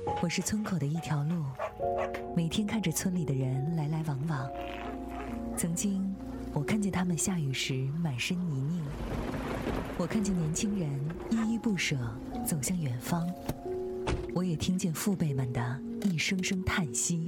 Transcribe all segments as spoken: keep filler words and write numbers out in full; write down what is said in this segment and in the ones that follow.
我是村口的一条路，每天看着村里的人来来往往。曾经，我看见他们下雨时满身泥泞，我看见年轻人依依不舍走向远方，我也听见父辈们的一声声叹息。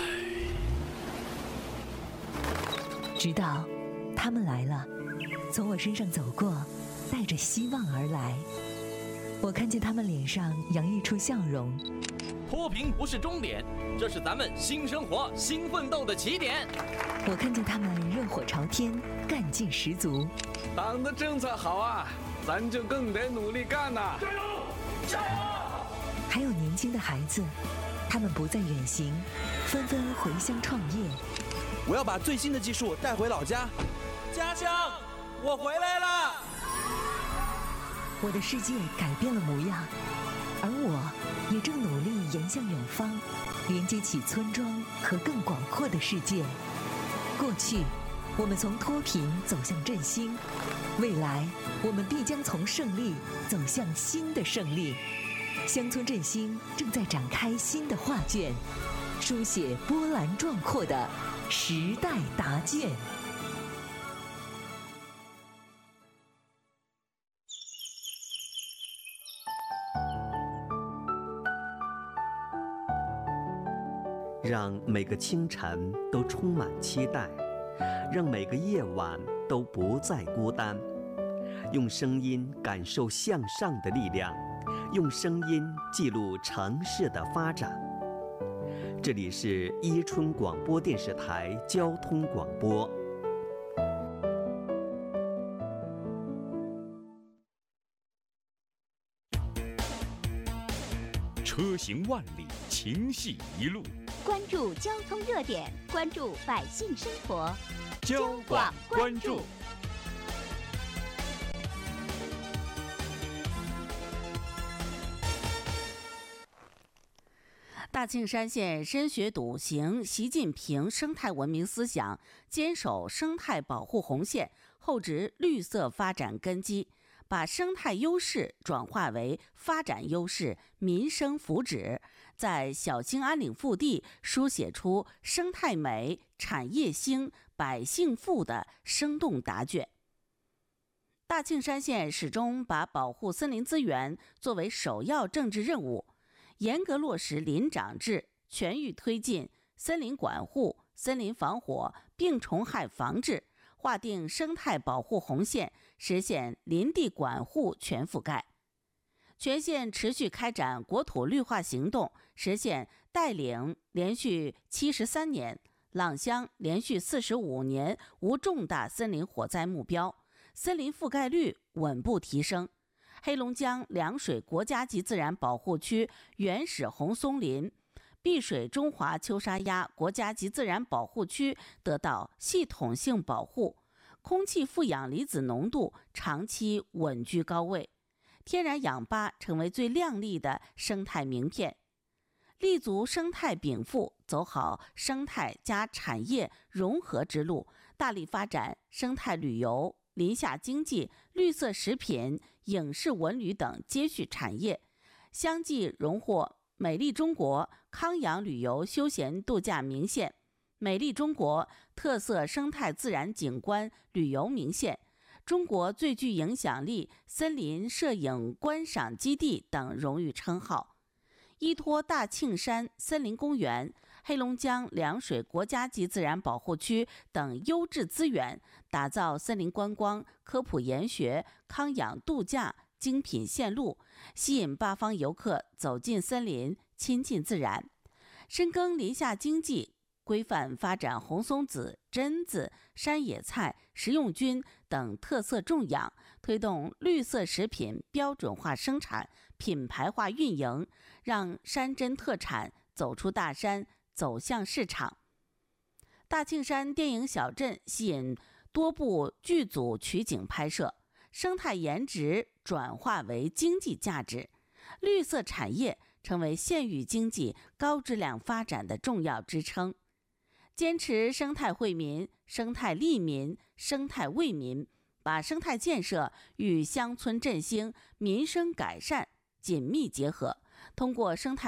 直到他们来了，从我身上走过，带着希望而来。我看见他们脸上洋溢出笑容。 脱贫不是终点，这是咱们新生活、新奋斗的起点。 我看见他们热火朝天，干劲十足。 党的政策好啊，咱就更得努力干呐！ 加油，加油！ 还有年轻的孩子，他们不再远行，纷纷回乡创业。 我要把最新的技术带回老家。家乡，我回来了！ 我的世界改变了模样，而我也正努力延向远方，连接起村庄和更广阔的世界。过去，我们从脱贫走向振兴；未来，我们必将从胜利走向新的胜利。乡村振兴正在展开新的画卷，书写波澜壮阔的时代答卷。 让每个清晨都充满期待，让每个夜晚都不再孤单。用声音感受向上的力量，用声音记录城市的发展。这里是伊春广播电视台交通广播。 车行万里，情系一路。 关注交通热点，关注百姓生活， 交广关注。 大庆山县深学笃行习近平生态文明思想，坚守生态保护红线，厚植绿色发展根基，把生态优势转化为发展优势、民生福祉，在小兴安岭腹地书写出生态美、产业兴、百姓富的生动答卷。大庆山县始终把保护森林资源作为首要政治任务，严格落实林长制，全域推进森林管护、森林防火、病虫害防治，划定生态保护红线，实现林地管护全覆盖。全县持续开展国土绿化行动，实现带领连续七十三年、朗乡连续四十五年无重大森林火灾目标，森林覆盖率稳步提升。黑龙江凉水国家级自然保护区原始红松林、碧水中华秋沙鸭国家级自然保护区得到系统性保护，空气负氧离子浓度长期稳居高位，天然氧吧成为最亮丽的生态名片。立足生态禀赋，走好生态加产业融合之路，大力发展生态旅游、林下经济、绿色食品、影视文旅等接续产业，相继荣获美丽中国康养旅游休闲度假名县、美丽中国特色生态自然景观旅游名县、中国最具影响力森林摄影观赏基地等荣誉称号。依托大庆山森林公园、黑龙江凉水国家级自然保护区等优质资源，打造森林观光、科普研学、康养度假精品线路，吸引八方游客走进森林、亲近自然。深耕林下经济，规范发展红松子、榛子、山野菜、食用菌等特色种养，推动绿色食品标准化生产、品牌化运营，让山珍特产走出大山，走向市场。大庆山电影小镇吸引多部剧组取景拍摄，生态颜值转化为经济价值，绿色产业成为县域经济高质量发展的重要支撑。坚持生态惠民、生态利民、生态为民，把生态建设与乡村振兴、民生改善紧密结合，通过生态